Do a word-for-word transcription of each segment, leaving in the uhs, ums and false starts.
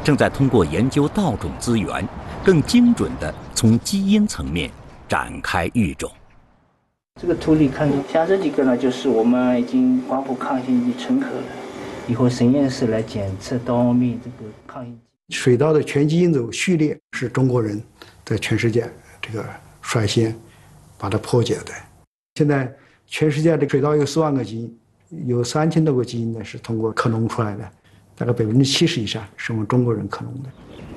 正在通过研究稻种资源，更精准地从基因层面展开育种。 这个图里看到，像这几个呢，就是我们已经光谱抗性已成壳了，以后实验室来检测稻苞蜜这个抗性。 水稻的全基因组序列是中国人在全世界这个率先把它破解的。现在全世界的水稻有四万个基因，有三千多个基因呢是通过克隆出来的，大概百分之七十以上是我们中国人克隆的。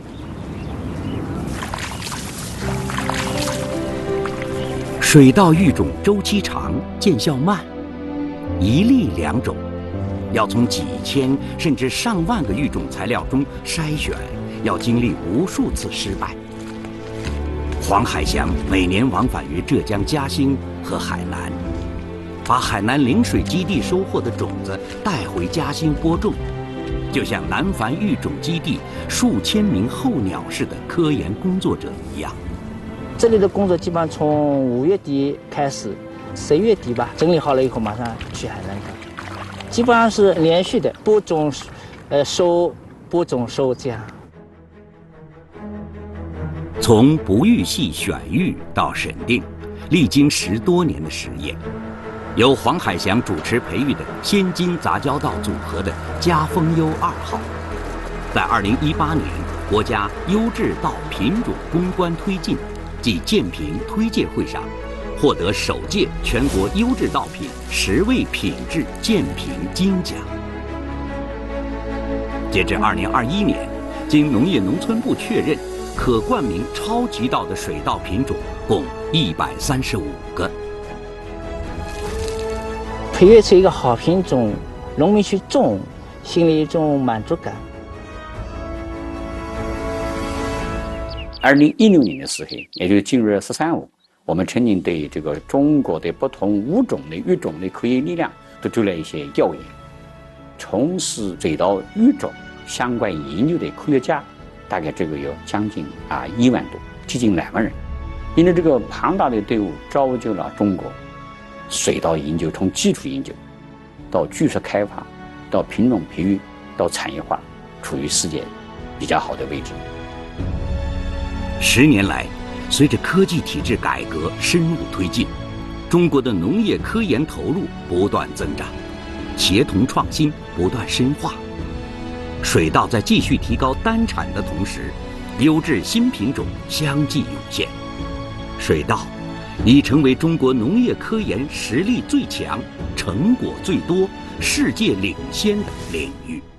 水稻育种周期长，见效慢，一粒两种，要从几千甚至上万个育种材料中筛选，要经历无数次失败。黄海翔每年往返于浙江嘉兴和海南，把海南陵水基地收获的种子带回嘉兴播种，就像南繁育种基地数千名候鸟式的科研工作者一样。 这里的工作基本上从五月底开始，十月底吧，整理好了以后马上去海南干，基本上是连续的播种，呃收播种收这样。 从不育系选育到审定，历经十多年的实验，由黄海翔主持培育的先金杂交稻组合的嘉丰优二号，在二零一八年国家优质稻品种攻关推进暨建评推介会上，获得首届全国优质稻品十位品质建评金奖。截至二零二一年，经农业农村部确认，可冠名超级稻的水稻品种共一百三十五个。 培育出一个好品种，农民去种，心里一种满足感。 二零一六年的时候，也就是进入“十三五”，我们曾经对这个中国的不同物种的育种的科研力量都做了一些调研。从事水稻育种相关研究的科学家，大概这个有将近啊一万多，接近两万人。因为这个庞大的队伍，造就了中国水稻研究从基础研究到技术开发，到品种培育，到产业化，处于世界比较好的位置。 十年来，随着科技体制改革深入推进，中国的农业科研投入不断增长，协同创新不断深化。水稻在继续提高单产的同时，优质新品种相继涌现，水稻已成为中国农业科研实力最强、成果最多、世界领先的领域。